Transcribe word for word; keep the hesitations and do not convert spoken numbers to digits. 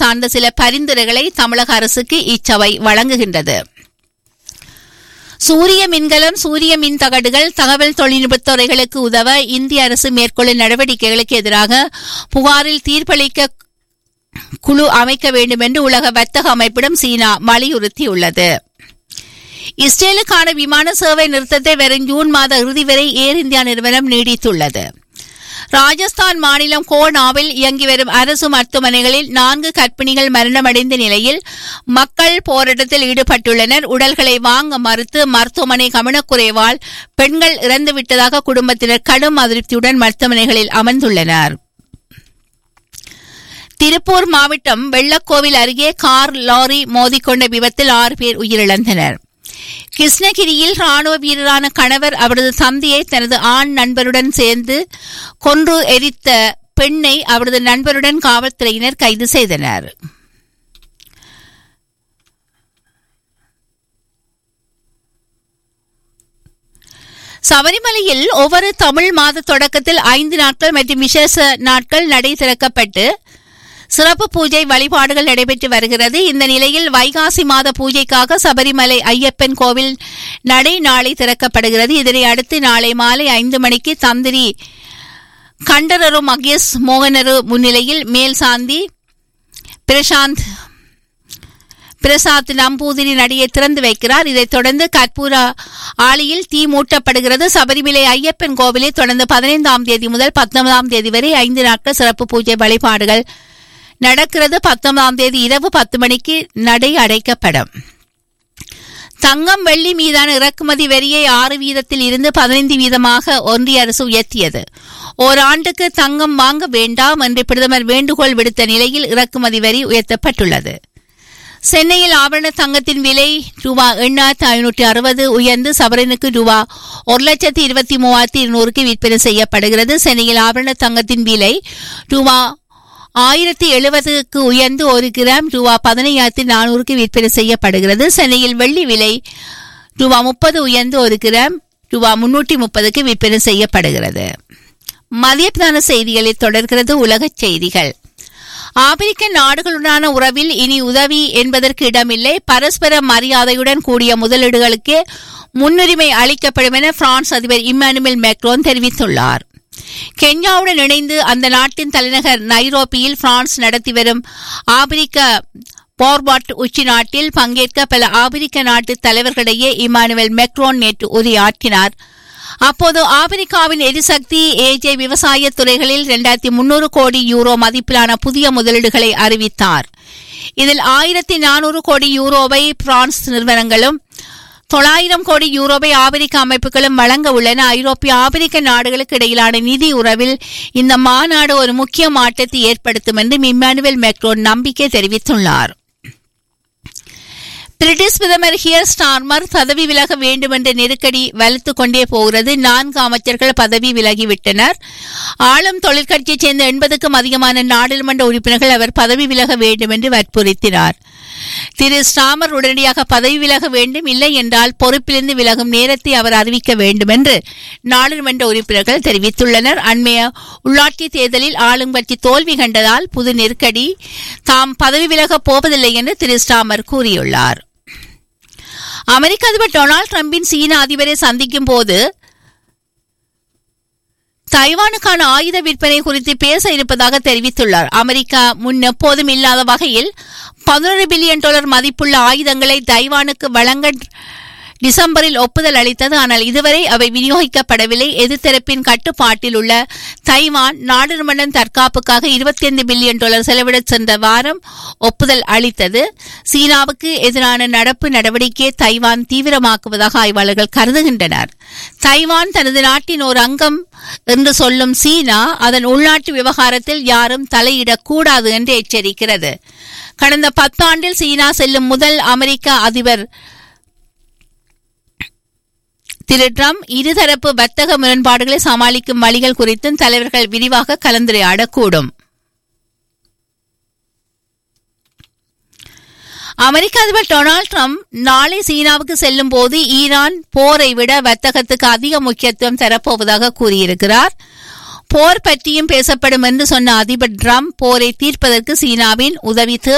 சார்ந்த சில பரிந்துரைகளை தமிழக அரசுக்கு இச்சபை வழங்குகின்றது. சூரிய மின்கலம், சூரிய மின் தகடுகள், தகவல் தொழில்நுட்பத்துறைகளுக்கு உதவ இந்திய அரசு மேற்கொள்ளும் நடவடிக்கைகளுக்கு எதிராக புகாரில் தீர்ப்பளிக்க குழு அமைக்க வேண்டும் என்று உலக வர்த்தக அமைப்பிடம் சீனா வலியுறுத்தியுள்ளது. இஸ்ரேலுக்கான விமான சேவை நிறுத்தத்தை வரும் ஜூன் மாத இறுதி வரை ஏர் இந்தியா நிறுவனம் நீடித்துள்ளது. ராஜஸ்தான் மாநிலம் கோனாவில் இயங்கி வரும் அரசு மருத்துவமனைகளில் நான்கு கர்ப்பிணிகள் மரணமடைந்த நிலையில் மக்கள் போராட்டத்தில் ஈடுபட்டுள்ளனர். உடல்களை வாங்க மறுத்து மருத்துவமனை கவனக்குறைவால் பெண்கள் இறந்துவிட்டதாக குடும்பத்தினர் கடும் அதிருப்தியுடன் மருத்துவமனைகளில் அமர்ந்துள்ளனர். திருப்பூர் மாவட்டம் வெள்ளக்கோவில் அருகே கார் லாரி மோதிக்கொண்ட விபத்தில் ஆறு பேர் உயிரிழந்தனர். கிருஷ்ணகிரியில் ராணுவ வீரரான கணவர் அவரது தந்தையை தனது ஆண் நண்பருடன் சேர்ந்து கொன்று எரித்த பெண்ணை அவரது நண்பருடன் காவல்துறையினர் கைது செய்தனர். சபரிமலையில் ஒவ்வொரு தமிழ் மாத தொடக்கத்தில் ஐந்து நாட்கள் மற்றும் விசேஷ நாட்கள் நடை திறக்கப்பட்டு சிறப்பு பூஜை வழிபாடுகள் நடைபெற்று வருகிறது. இந்த நிலையில் வைகாசி மாத பூஜைக்காக சபரிமலை ஐயப்பன் கோவில் நடை நாளை திறக்கப்படுகிறது. இதனை அடுத்து நாளை மாலை ஐந்து மணிக்கு தந்திரி கண்டரரு மகேஷ் மோகனரு முன்னிலையில் மேல் சாந்தி பிரசாந்த் பிரசாத் நம்பூதிரி நடையை திறந்து வைக்கிறார். இதைத் தொடர்ந்து கற்பூர ஆளியில் தீ மூட்டப்படுகிறது. சபரிமலை ஐயப்பன் கோவிலில் தொடர்ந்து பதினைந்தாம் தேதி முதல் பத்தொன்பதாம் தேதி வரை ஐந்து நாட்கள் சிறப்பு பூஜை வழிபாடுகள் நடக்கிறது. பத்தொன்பதாம் தேதி இரவு பத்து மணிக்கு நடை அடைக்கப்படும். தங்கம் வெள்ளி மீதான இறக்குமதி வரியை ஆறு வீதத்தில் இருந்து பதினைந்து வீதமாக ஒன்றிய அரசு உயர்த்தியது. ஓராண்டுக்கு தங்கம் வாங்க வேண்டாம் என்று பிரதமர் வேண்டுகோள் விடுத்த நிலையில் இறக்குமதி வரி உயர்த்தப்பட்டுள்ளது. சென்னையில் ஆபரண தங்கத்தின் விலை ரூபா எண்ணாயிரத்தி ஐநூற்றி அறுபது உயர்ந்து சவரனுக்கு ரூபா ஒரு லட்சத்தி இருபத்தி மூவாயிரத்தி இருநூறுக்கு விற்பனை செய்யப்படுகிறது. சென்னையில் ஆபரண தங்கத்தின் விலை ரூபா ஆயிரத்தி எழுபதுக்கு உயர்ந்து ஒரு கிராம் ரூபா பதினையாயிரத்தி நானூறுக்கு விற்பனை செய்யப்படுகிறது. சென்னையில் வெள்ளி விலை ரூபா முப்பது உயர்ந்து ஒரு கிராம் ரூபா முன்னூற்றி முப்பதுக்கு விற்பனை செய்யப்படுகிறது. மதிய பிரதான செய்திகளில் தொடர்கிறது உலகச் செய்திகள். ஆப்பிரிக்க நாடுகளுடனான உறவில் இனி உதவி என்பதற்கு இடமில்லை, பரஸ்பர மரியாதையுடன் கூடிய முதலீடுகளுக்கு முன்னுரிமை அளிக்கப்படும் என பிரான்ஸ் அதிபர் இம்மானுவேல் மேக்ரோன் தெரிவித்துள்ளார். கென்யாவுடன் இணைந்து அந்த நாட்டின் தலைநகர் நைரோபியில் பிரான்ஸ் நடத்தி வரும் ஆப்பிரிக்க போர்பாட் உச்சி நாட்டில் பங்கேற்க பல ஆப்பிரிக்க நாட்டு தலைவர்களிடையே இம்மானுவேல் மேக்ரோன் நேற்று உரையாற்றினார். அப்போது ஆப்பிரிக்காவின் எரிசக்தி, ஏஜே, விவசாய துறைகளில் இரண்டாயிரத்தி முன்னூறு கோடி யூரோ மதிப்பிலான புதிய முதலீடுகளை அறிவித்தார். இதில் ஆயிரத்தி நானூறு கோடி யூரோவை பிரான்ஸ் நிறுவனங்களும் தொள்ளாயிரம் கோடி யூரோவை ஆப்பிரிக்க அமைப்புகளும் வழங்க உள்ளன. ஐரோப்பிய ஆப்பிரிக்க நாடுகளுக்கு இடையிலான நிதி உறவில் இந்த மாநாடு ஒரு முக்கிய மாற்றத்தை ஏற்படுத்தும் என்று இம்மானுவேல் மேக்ரோன் நம்பிக்கை தெரிவித்துள்ளார். பிரிட்டிஷ் பிரதமர் கியர் ஸ்டார்மர் பதவி விலக வேண்டும் என்ற நெருக்கடி வலுத்துக் கொண்டே போகிறது. நான்கு அமைச்சர்கள் பதவி விலகிவிட்டனர். ஆளும் தொழிற்கட்சியைச் சேர்ந்த எண்பதுக்கும் அதிகமான நாடாளுமன்ற உறுப்பினர்கள் அவர் பதவி விலக வேண்டும் என்று வற்புறுத்தினார். திரு ஸ்டார்மர் உடனடியாக பதவி விலக வேண்டும், இல்லை என்றால் பொறுப்பிலிருந்து விலகும் நேரத்தை அவர் அறிவிக்க வேண்டும் என்று நாடாளுமன்ற உறுப்பினர்கள் தெரிவித்துள்ளனர். அண்மைய உள்ளாட்சி தேர்தலில் ஆளும் கட்சி தோல்வி கண்டதால் புது நெருக்கடி, தாம் பதவி விலகப் போவதில்லை என்று திரு ஸ்டார்மர் கூறியுள்ளார். அமெரிக்க அதிபர் டொனால்டு டிரம்பின் சீன அதிபரை சந்திக்கும் போது தைவானுக்கான ஆயுத விற்பனை குறித்து பேச இருப்பதாக தெரிவித்துள்ளார். அமெரிக்கா முன் எப்போதும் இல்லாத வகையில் பதினொரு பில்லியன் டாலர் மதிப்புள்ள ஆயுதங்களை தைவானுக்கு வழங்க டிசம்பரில் ஒப்புதல் அளித்தது. ஆனால் இதுவரை அவை விநியோகிக்கப்படவில்லை. எதிர்த்தரப்பின் கட்டுப்பாட்டில் உள்ள தைவான் நாடாளுமன்ற தற்காப்புக்காக இருபத்தி ஐந்து பில்லியன் டாலர் செலவிட சென்ற வாரம் ஒப்புதல் அளித்தது. சீனாவுக்கு எதிரான நடப்பு நடவடிக்கையை தைவான் தீவிரமாக்குவதாக ஆய்வாளர்கள் கருதுகின்றனர். தைவான் தனது நாட்டின் ஒரு அங்கம் என்று சொல்லும் சீனா அதன் உள்நாட்டு விவகாரத்தில் யாரும் தலையிடக்கூடாது என்று எச்சரிக்கிறது. கடந்த பத்தாண்டில் சீனா செல்லும் முதல் அமெரிக்க அதிபர் திரு டிரம்ப் இருதரப்பு வர்த்தக முரண்பாடுகளை சமாளிக்கும் வழிகள் குறித்தும் தலைவர்கள் விரிவாக கலந்துரையாடக்கூடும். அமெரிக்க அதிபர் டொனால்டு டிரம்ப் நாளை சீனாவுக்கு செல்லும் போது ஈரான் போரை விட வர்த்தகத்துக்கு அதிக முக்கியத்துவம் தரப்போவதாக கூறியிருக்கிறார். போர் பற்றியும் பேசப்படும் என்று சொன்ன அதிபர் டிரம்ப் போரை தீர்ப்பதற்கு சீனாவின் உதவி